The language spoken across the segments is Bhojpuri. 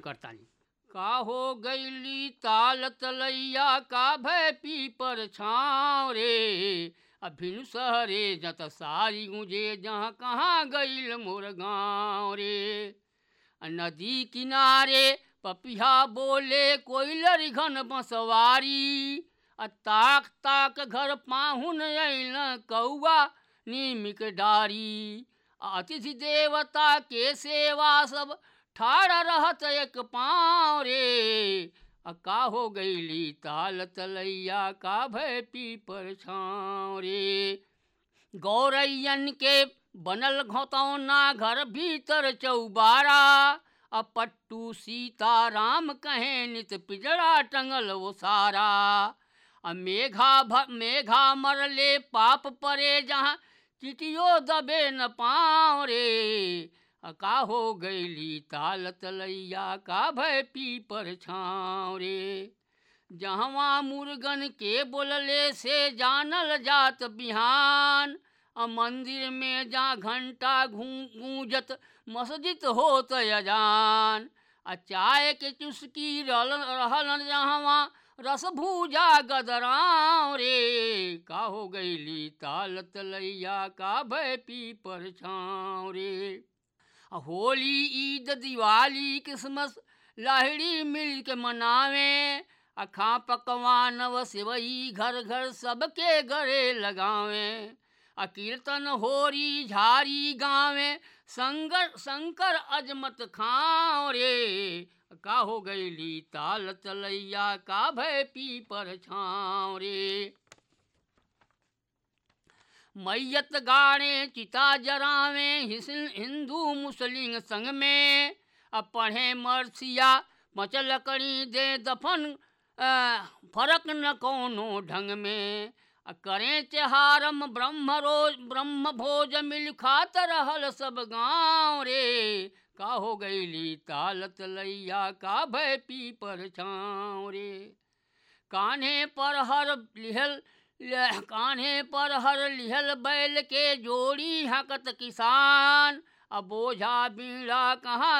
करतानी। का हो गईली ताल तलैया का भय पीपर छाँव रे, अभिनु सहरे जत सारी गुंजे जहाँ कहाँ गईल मोर गाँव रे। नदी किनारे पपिहा बोले कोयलर घन बंसवारी, ताक ताक घर पाहुन अइल कौआ नीमिक डारी। अतिथि देवता के सेवा सब ठाड़ रहत एक पाँव रे, का हो गईली ताल तलैया का भय पीपर छाँव रे। गौरैयन के बनल घौतौना घर भीतर चौबारा, पट्टू सीता राम कहे नित पिजड़ा टंगल वो सारा। मेघा मरले पाप परे जहाँ चिटियो दबे न पाँव रे, का हो गईली ताल तलैया का भय पीपर छाँव रे। जहवा मुर्गन के बोलले से जानल जात बिहान, मंदिर में जहाँ घंटा गूंजत मस्जिद होत अजान। चाय के चुस्की रहल जहवा रस भूजा गदराव रे, का हो गईली ताल तलैया का भय पीपर छाँव रे। होली ईद दिवाली क्रिसमस लाहिड़ी मिल के मनावे, खा पकवान व सेवई घर घर सबके गले लगावे। कीर्तन होरी झारी गावे शंकर अजमत खाओ रे, का हो गईली ताल तलैया का भय पीपर छाँव रे। मैयत गाड़े चिता जरावे हिंदू मुस्लिम संग में, पढ़े मरसिया मचलकड़ी दे दफन फर्क न कोनो ढंग में। करें त्योहारम ब्रह्म भोज मिल खात रहल सब गाँव रे, का हो गईली ताल तलैया का भय पीपर छाँव रे। कान्हे पर हर लिहल बैल के जोड़ी हकत किसान, बोझा बीड़ा कहाँ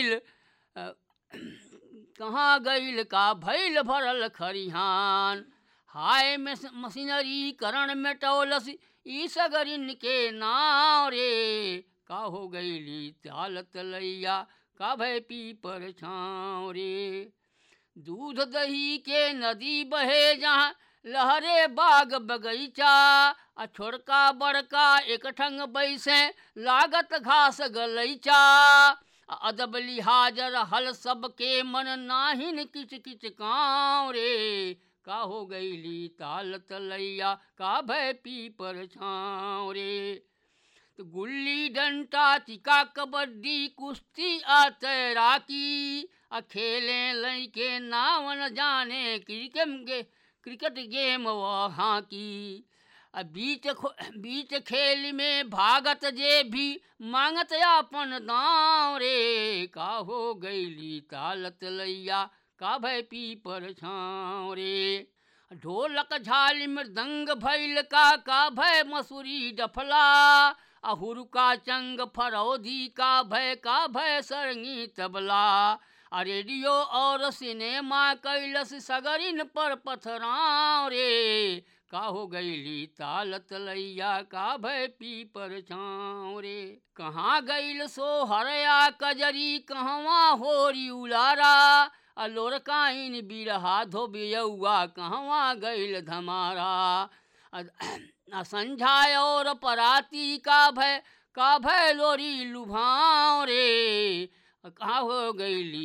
गईल का भैल भरल खरिहान। हाय मशीनरी करण में टोलस ई सगरिन के नाव रे, का हो गईली ताल तलैया का भय पीपर छाँव रे। दूध दही के नदी बहे जहाँ लहरे बाग बगीचा, छोड़का बड़का एक ठंग बैसे लागत घास गलैचा। अदब लिहाजर हल सबके मन नाहिन किच किच काँव रे, का हो गईली ताल तलैया का भय पीपर छाँव रे। तो गुल्ली डंटा चिका कबड्डी कुश्ती आ तैराकी, खेले लइके नावन जाने क्रिकेट गेम व हॉकी। बीच खेल में भागत जे भी मांगत अपन दाँव रे, का हो गईली ताल तलैया का भय पीपर छाँव रे। ढोलक झाल मृदंग भैल का भय मसूरी डफला, हुरुका चंग फरौदी का भय सरंगी तबला। रेडियो और सिनेमा कैलस सगरिन पर पथराव रे, का हो गईली ताल तलैया का भय पीपर छाँव रे। कहाँ गईल सो हरया कजरी कहवा होरी उलारा, लोरकाइन बिरहा धोबियौआ कहवा गईल धमारा। संझाय और पराती का भय लोरी लुभाव रे, कहाँ हो गईली